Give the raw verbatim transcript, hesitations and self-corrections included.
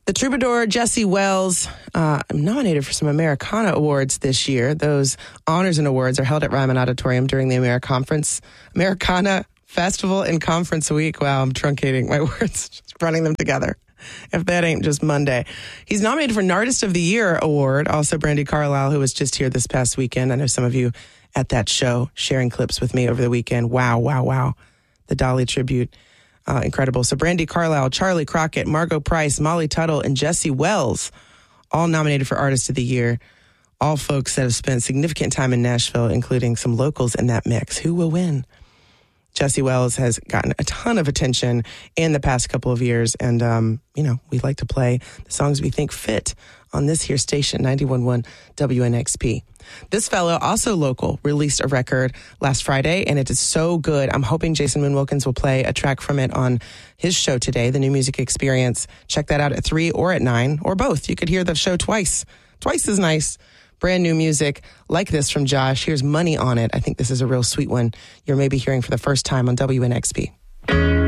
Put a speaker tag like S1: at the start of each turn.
S1: The troubadour Jesse Wells uh, nominated for some Americana awards this year. Those honors and awards are held at Ryman Auditorium during the AmeriConference, Americana Festival and Conference Week. Wow, I'm truncating my words, just running them together. If that ain't just Monday. He's nominated for an Artist of the Year award. Also, Brandi Carlile, who was just here this past weekend. I know some of you at that show sharing clips with me over the weekend. Wow, wow, wow. The Dolly tribute. Uh, incredible. So Brandi Carlile, Charlie Crockett, Margot Price, Molly Tuttle, and Jesse Wells, all nominated for Artist of the Year. All folks that have spent significant time in Nashville, including some locals in that mix. Who will win? Jesse Wells has gotten a ton of attention in the past couple of years. And, um, you know, we like to play the songs we think fit on this here station, ninety-one point one W N X P. This fellow, also local, released a record last Friday, and it is so good. I'm hoping Jason Moon Wilkins will play a track from it on his show today, The New Music Experience. Check that out at three or at nine, or both. You could hear the show twice. Twice as nice. Brand new music like this from Josh. Here's Money on It. I think this is a real sweet one you're maybe hearing for the first time on W N X P.